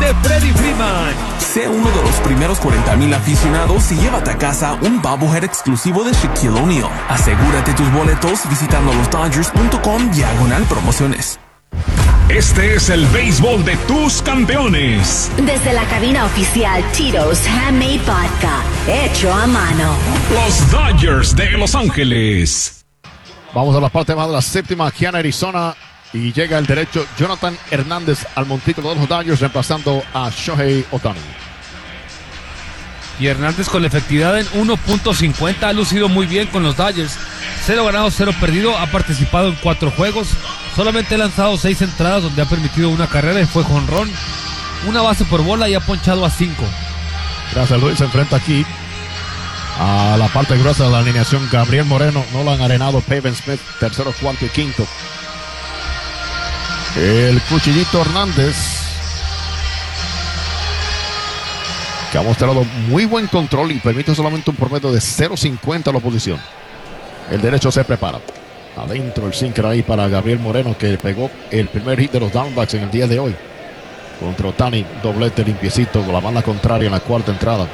de Freddie Freeman. Sé uno de los primeros 40,000 aficionados y llévate a casa un bobblehead exclusivo de Shaquille O'Neal. Asegúrate tus boletos visitando losdodgers.com/promociones. Este es el béisbol de tus campeones. Desde la cabina oficial Tito's Handmade Vodka, hecho a mano. Los Dodgers de Los Ángeles. Vamos a la parte más de la séptima aquí en Arizona. Y llega el derecho Jonathan Hernández al montículo de los Dodgers reemplazando a Shohei Ohtani. Y Hernández con la efectividad en 1.50 ha lucido muy bien con los Dodgers. 0 ganado, 0 perdido, ha participado en 4 juegos. Solamente ha lanzado 6 entradas donde ha permitido una carrera y fue jonrón, una base por bola y ha ponchado a 5. Gracias, Luis. Se enfrenta aquí a la parte gruesa de la alineación. Gabriel Moreno, Nolan Arenado, Pavin Smith, tercero, cuarto y quinto. El Cuchillito Hernández, que ha mostrado muy buen control y permite solamente un promedio de 0.50 a la oposición. El derecho se prepara. Adentro el sinker ahí para Gabriel Moreno, que pegó el primer hit de los Diamondbacks en el día de hoy. Contra Ohtani, doblete limpiecito con la banda contraria en la cuarta entrada.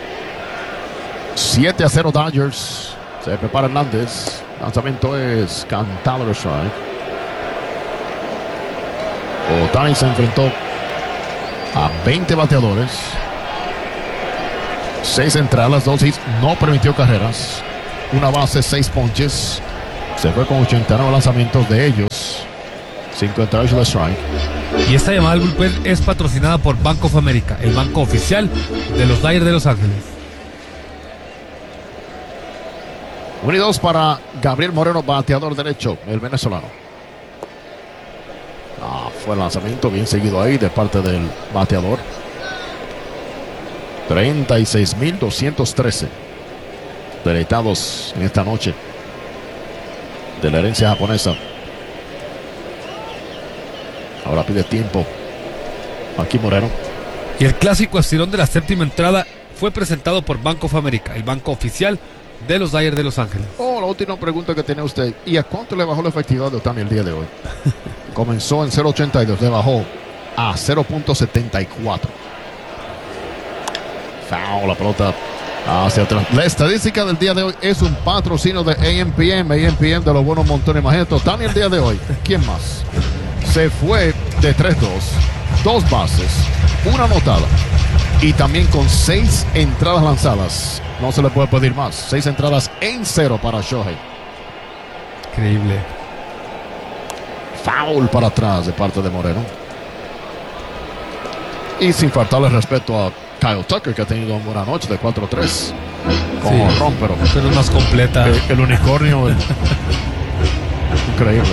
7-0 Dodgers. Se prepara Hernández. Lanzamiento es cantado strike. Ohtani se enfrentó a 20 bateadores, 6 entradas, 2 hits, no permitió carreras, una base, 6 ponches. Se fue con 89 lanzamientos, de ellos 58 de strike. Y esta llamada al bullpen es patrocinada por Bank of America, el banco oficial de los Dodgers de Los Ángeles. 1 y 2 para Gabriel Moreno, bateador derecho, el venezolano. Fue el lanzamiento bien seguido ahí de parte del bateador. 36,213 deleitados en esta noche de la herencia japonesa. Ahora pide tiempo aquí Moreno. Y el clásico estirón de la séptima entrada fue presentado por Bank of America, el banco oficial de los Dodgers de Los Ángeles. La última pregunta que tiene usted: ¿y a cuánto le bajó la efectividad de Ohtani el día de hoy? Comenzó en 0.82, le bajó a 0.74. Foul, la pelota hacia atrás. La estadística del día de hoy es un patrocinio de AMPM de los buenos montones. Imagínate, Ohtani el día de hoy, ¿quién más? Se fue de 3-2, 2 bases, 1 anotada y también con 6 entradas lanzadas. No se le puede pedir más. 6 entradas en 0 para Shohei. Increíble. Foul para atrás de parte de Moreno. Y sin faltarle respeto a Kyle Tucker, que ha tenido una buena noche de 4-3. Con honrón, pero es más completa. El unicornio. Increíble.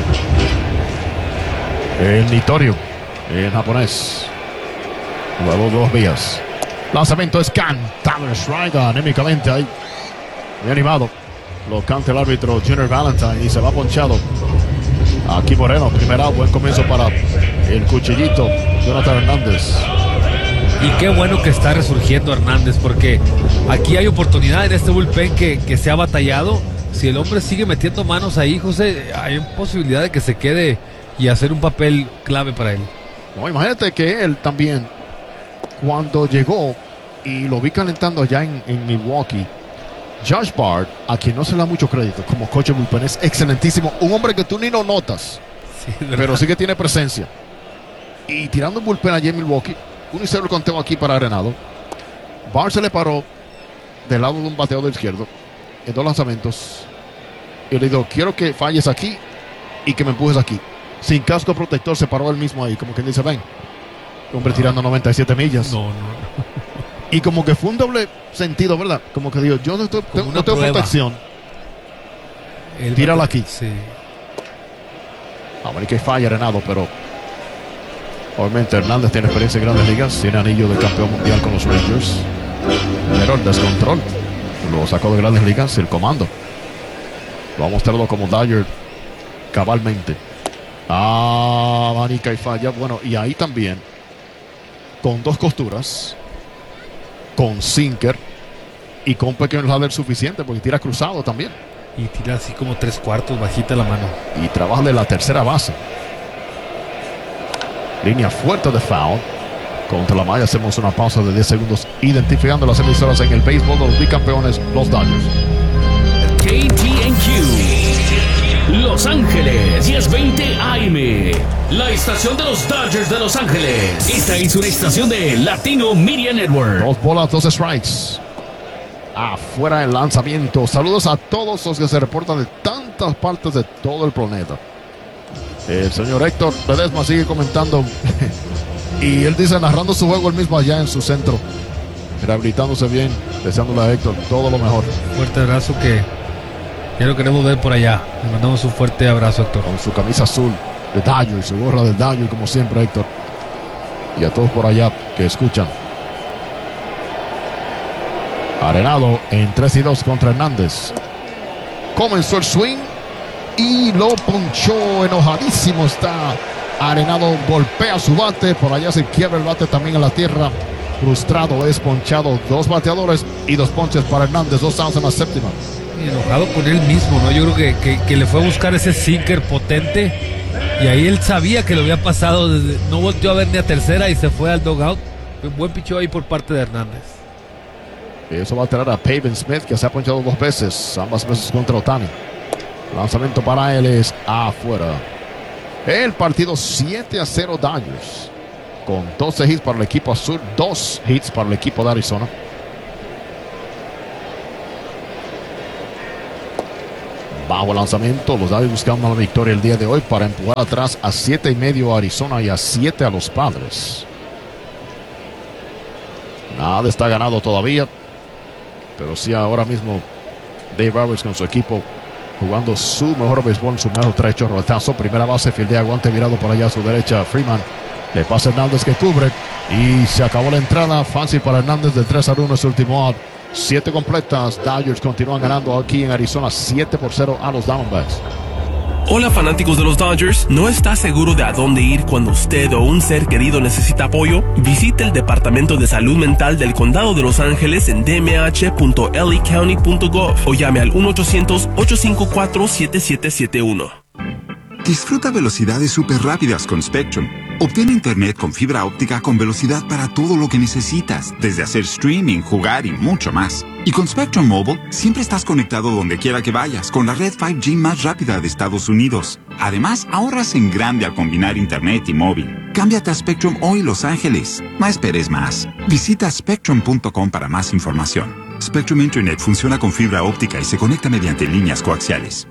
El Nitorio, en japonés. Luego 2 vías. Lanzamiento es cantado. Strike anémicamente ahí. Muy animado. Lo canta el árbitro Junior Valentine y se va ponchado. Aquí Moreno, primera, buen comienzo para el Cuchillito Jonathan Hernández. Y qué bueno que está resurgiendo Hernández, porque aquí hay oportunidad en este bullpen que se ha batallado. Si el hombre sigue metiendo manos ahí, José, hay posibilidad de que se quede y hacer un papel clave para él. No, imagínate que él también, cuando llegó y lo vi calentando allá en Milwaukee, Josh Bard, a quien no se le da mucho crédito como coach de bullpen, es excelentísimo. Un hombre que tú ni lo notas, pero sí que tiene presencia. Y tirando un bullpen allí en Milwaukee, 1-0 el conteo aquí para Arenado. Bard se le paró del lado de un bateador izquierdo en 2 lanzamientos. Y le dijo: quiero que falles aquí y que me empujes aquí. Sin casco protector se paró él mismo ahí, como quien dice: ven. Hombre tirando 97 millas. No. Y como que fue un doble sentido, ¿verdad? Como que digo, yo no tengo protección. Tírala aquí. Sí. A ver que falla Arenado, pero obviamente Hernández tiene experiencia en Grandes Ligas, tiene anillo de campeón mundial con los Rangers. Pero el descontrol lo sacó de Grandes Ligas, el comando. Lo ha mostrado como Dodger cabalmente. Manica y falla. Bueno, y ahí también con 2 costuras, con sinker y con un pequeño ladder suficiente, porque tira cruzado también. Y tira así como 3/4, bajita la mano. Y trabaja de la tercera base. Línea fuerte de foul. Contra la malla hacemos una pausa de 10 segundos identificando las emisoras en el béisbol de los bicampeones, los Dodgers. KTNQ Los Ángeles 1020 AM, la estación de los Dodgers de Los Ángeles. Esta es una estación de Latino Media Network. 2 bolas, 2 strikes. Afuera el lanzamiento. Saludos a todos los que se reportan de tantas partes de todo el planeta. El señor Héctor Ledesma sigue comentando y él dice, narrando su juego él mismo allá en su centro, rehabilitándose bien, deseándole a Héctor todo lo mejor. Fuerte abrazo, que ya lo queremos ver por allá. Le mandamos un fuerte abrazo, Héctor. Con su camisa azul de Dodgers, su gorra de Dodgers, como siempre, Héctor. Y a todos por allá que escuchan. Arenado en 3-2 contra Hernández. Comenzó el swing y lo ponchó. Enojadísimo está Arenado. Golpea su bate. Por allá se quiebra el bate también en la tierra. Frustrado, es ponchado. 2 bateadores y 2 ponches para Hernández. 2 outs en la séptima. Y enojado con él mismo, ¿no? Yo creo que le fue a buscar ese sinker potente. Y ahí él sabía que lo había pasado. No volteó a ver ni a tercera y se fue al dugout. Un buen picheo ahí por parte de Hernández. Eso va a traer a Pavin Smith, que se ha ponchado 2 veces, ambas veces contra Ohtani. Lanzamiento para él es afuera. El partido 7-0 Dodgers, con 12 hits para el equipo azul, 2 hits para el equipo de Arizona. Bajo lanzamiento, los Dodgers buscando la victoria el día de hoy para empujar atrás a 7.5 a Arizona y a 7 a los Padres. Nada está ganado todavía. Pero sí, ahora mismo Dave Roberts con su equipo jugando su mejor béisbol en su mejor trecho. Retazo, primera base, fildea, guante virado por allá a su derecha. Freeman le pasa a Hernández que cubre y se acabó la entrada. Fácil para Hernández del 3-1 es su último out. 7 completas. Dodgers continúan ganando aquí en Arizona 7-0 a los Diamondbacks. Hola fanáticos de los Dodgers, ¿no está seguro de a dónde ir cuando usted o un ser querido necesita apoyo? Visite el Departamento de Salud Mental del Condado de Los Ángeles en dmh.lacounty.gov o llame al 1-800-854-7771. Disfruta velocidades súper rápidas con Spectrum. Obtén internet con fibra óptica con velocidad para todo lo que necesitas, desde hacer streaming, jugar y mucho más. Y con Spectrum Mobile, siempre estás conectado donde quiera que vayas, con la red 5G más rápida de Estados Unidos. Además, ahorras en grande al combinar internet y móvil. Cámbiate a Spectrum hoy, Los Ángeles. No esperes más. Visita spectrum.com para más información. Spectrum Internet funciona con fibra óptica y se conecta mediante líneas coaxiales.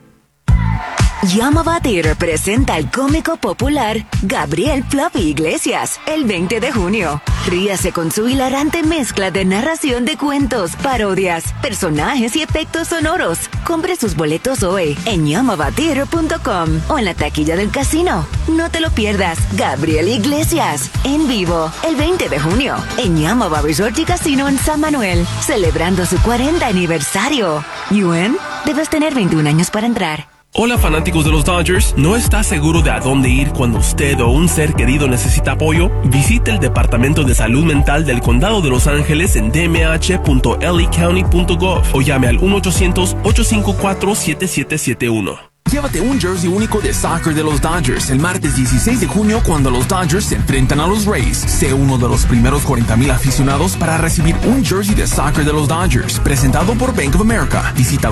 Llama a Batir presenta al cómico popular Gabriel Fluffy Iglesias el 20 de junio. Ríase con su hilarante mezcla de narración de cuentos, parodias, personajes y efectos sonoros. Compre sus boletos hoy en llamabatir.com o en la taquilla del casino. No te lo pierdas. Gabriel Iglesias en vivo el 20 de junio en Llama Resort y Casino en San Manuel, celebrando su 40 aniversario. ¿Yuen? Debes tener 21 años para entrar. Hola fanáticos de los Dodgers, ¿no está seguro de a dónde ir cuando usted o un ser querido necesita apoyo? Visite el Departamento de Salud Mental del Condado de Los Ángeles en dmh.lacounty.gov o llame al 1-800-854-7771. Llévate un jersey único de soccer de los Dodgers el martes 16 de junio cuando los Dodgers se enfrentan a los Rays. Sé uno de los primeros 40,000 aficionados para recibir un jersey de soccer de los Dodgers, presentado por Bank of America. Visita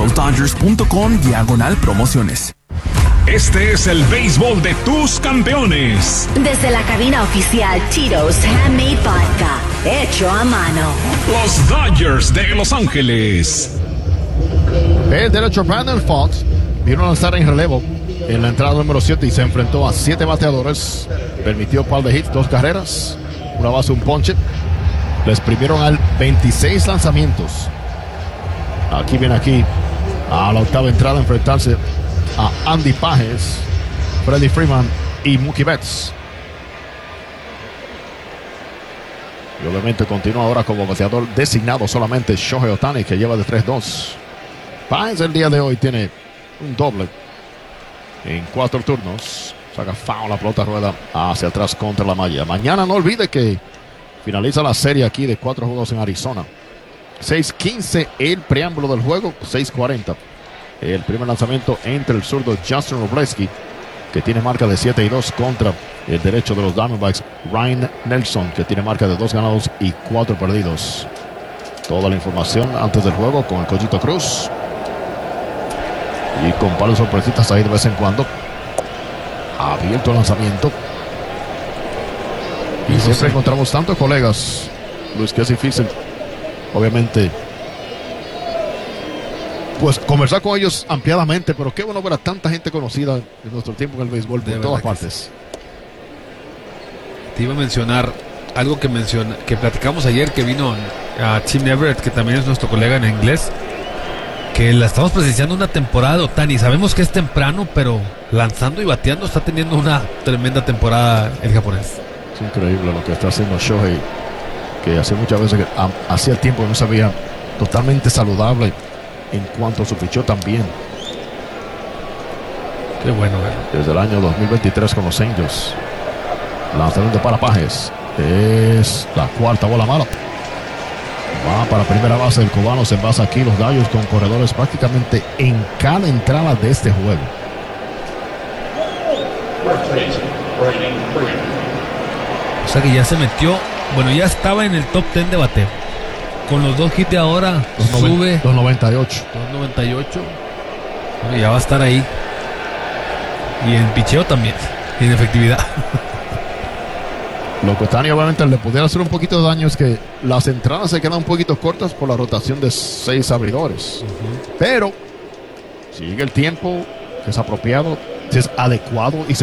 losdodgers.com/promociones. Este es el béisbol de tus campeones. Desde la cabina oficial Tito's Handmade Vodka, hecho a mano. Los Dodgers de Los Ángeles. El derecho Brandon Fox vino a lanzar en relevo en la entrada número 7 y se enfrentó a 7 bateadores. Permitió un par de hits, 2 carreras, una base, un ponche. Le exprimieron al 26 lanzamientos. Aquí viene a la octava entrada a enfrentarse a Andy Pages, Freddie Freeman y Mookie Betts. Y obviamente continúa ahora como bateador designado solamente Shohei Ohtani, que lleva de 3-2. Pages el día de hoy tiene un doble en 4 turnos. Saca foul, la pelota rueda hacia atrás contra la malla. Mañana no olvide que finaliza la serie aquí de 4 juegos en Arizona. 6:15 el preámbulo del juego, 6:40 el primer lanzamiento entre el zurdo Justin Robleski, que tiene marca de 7-2 contra el derecho de los Diamondbacks, Ryan Nelson, que tiene marca de 2 ganados y 4 perdidos. Toda la información antes del juego con el Cochito Cruz. Y con palos sorpresitas ahí de vez en cuando. Abierto el lanzamiento. Y siempre encontramos tantos colegas, Luis, que es difícil, obviamente, pues conversar con ellos ampliadamente, pero qué bueno ver a tanta gente conocida en nuestro tiempo en el béisbol por todas partes. Te iba a mencionar algo que platicamos ayer, que vino a Tim Everett, que también es nuestro colega en inglés, que la estamos presenciando una temporada de Ohtani. Sabemos que es temprano, pero lanzando y bateando está teniendo una tremenda temporada el japonés. Es increíble lo que está haciendo Shohei, que hace muchas veces que hacía tiempo que no se veía totalmente saludable en cuanto a su picheo también. Qué bueno, desde el año 2023 con los Angels. Lanzamiento para Pajes. Es la cuarta bola mala. Va para primera base el cubano. Se envasa aquí los Dodgers con corredores prácticamente en cada entrada de este juego. O sea que ya se metió. Bueno, ya estaba en el top 10 de bateo. Con los 2 hits de ahora, sube 298. 298. Bueno, ya va a estar ahí. Y en picheo también. Y en efectividad. Lo que Ohtani obviamente le pudiera hacer un poquito de daño es que las entradas se quedan un poquito cortas por la rotación de 6 abridores. Pero sigue el tiempo, que es apropiado, si es adecuado y se